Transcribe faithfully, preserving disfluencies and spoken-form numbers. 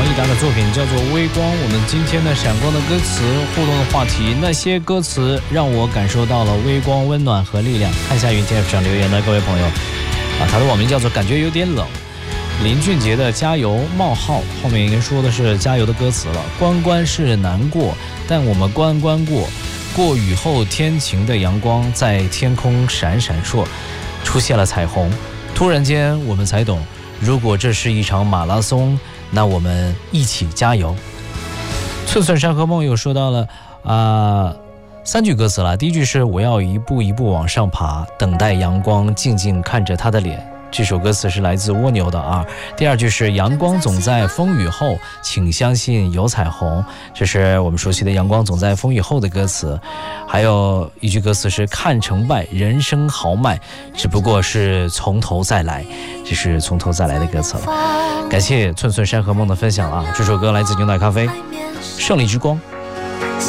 王一达的作品叫做《微光》。我们今天的闪光的歌词互动的话题，那些歌词让我感受到了微光、温暖和力量。看一下云天上留言的各位朋友啊，他的网名叫做感觉有点冷。林俊杰的加油冒号后面应该说的是加油的歌词了。关关是难过，但我们关关过，过雨后天晴的阳光在天空闪闪烁，出现了彩虹。突然间我们才懂，如果这是一场马拉松，那我们一起加油。寸寸山河梦又说到了啊、呃，三句歌词了。第一句是我要一步一步往上爬，等待阳光，静静看着他的脸。这首歌词是来自蜗牛的啊。第二句是阳光总在风雨后，请相信有彩虹，这是我们熟悉的阳光总在风雨后的歌词。还有一句歌词是看成败，人生豪迈，只不过是从头再来，这是从头再来的歌词了。感谢寸寸山河梦的分享啊，这首歌来自牛奶咖啡，胜利之光。